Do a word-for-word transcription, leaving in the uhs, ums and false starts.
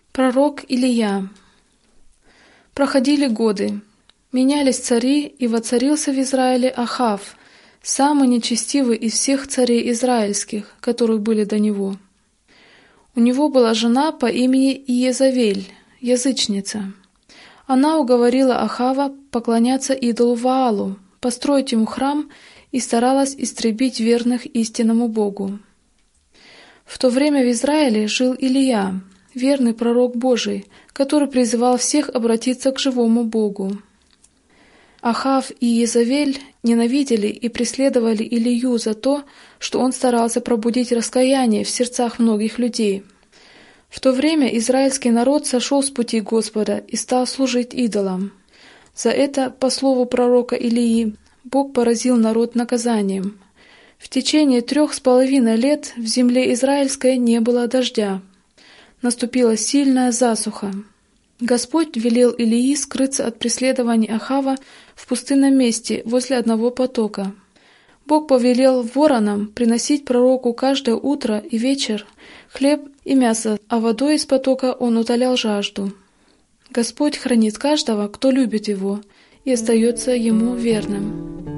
Пророк Илия. Проходили годы, менялись цари, и воцарился в Израиле Ахав, самый нечестивый из всех царей израильских, которые были до него. У него была жена по имени Иезавель, язычница. Она уговорила Ахава поклоняться идолу Ваалу, построить ему храм, и старалась истребить верных истинному Богу. В то время в Израиле жил Илия, верный пророк Божий, который призывал всех обратиться к живому Богу. Ахав и Иезавель ненавидели и преследовали Илию за то, что он старался пробудить раскаяние в сердцах многих людей. В то время израильский народ сошел с пути Господа и стал служить идолам. За это, по слову пророка Илии, Бог поразил народ наказанием. В течение трех с половиной лет в земле израильской не было дождя. Наступила сильная засуха. Господь велел Илии скрыться от преследований Ахава в пустынном месте возле одного потока. Бог повелел воронам приносить пророку каждое утро и вечер хлеб и мясо, а водой из потока он утолял жажду. Господь хранит каждого, кто любит Его, и остается Ему верным.